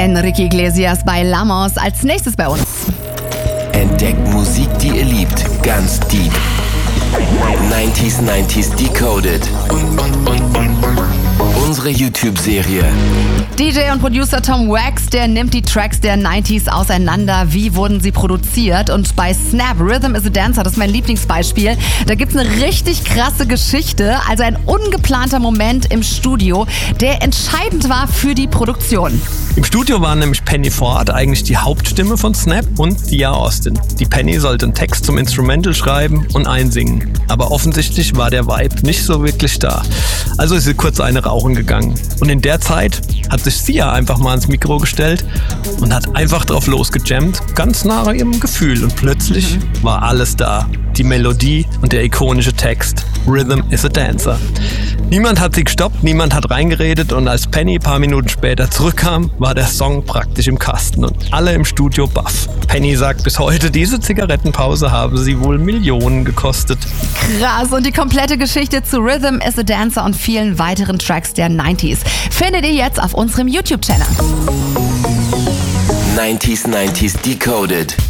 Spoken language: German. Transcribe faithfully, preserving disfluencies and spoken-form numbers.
Enrique Iglesias bei Lamos als nächstes bei uns. Entdeckt Musik, die ihr liebt, ganz deep. neunziger neunzig Decoded. Unsere YouTube-Serie. D J und Producer Tom Wax, der nimmt die Tracks der neunziger auseinander. Wie wurden sie produziert? Und bei Snap, Rhythm is a Dancer, das ist mein Lieblingsbeispiel, da gibt's eine richtig krasse Geschichte, also ein ungeplanter Moment im Studio, der entscheidend war für die Produktion. Im Studio waren nämlich Penny Ford eigentlich die Hauptstimme von Snap und Dia Austin. Die Penny sollte einen Text zum Instrumental schreiben und einsingen. Aber offensichtlich war der Vibe nicht so wirklich da. Also ist sie kurz eine rauchen gegangen. Und in der Zeit hat sich Sia einfach mal ans Mikro gestellt und hat einfach drauf losgejammt, ganz nach ihrem Gefühl. Und plötzlich mhm. war alles da. Die Melodie und der ikonische Text. Rhythm is a Dancer. Niemand hat sie gestoppt, niemand hat reingeredet und als Penny ein paar Minuten später zurückkam, war der Song praktisch im Kasten und alle im Studio baff. Penny sagt bis heute, diese Zigarettenpause habe sie wohl Millionen gekostet. Krass, und die komplette Geschichte zu Rhythm is a Dancer und vielen weiteren Tracks der neunziger findet ihr jetzt auf unserem YouTube-Channel. neunziger neunzig Decoded.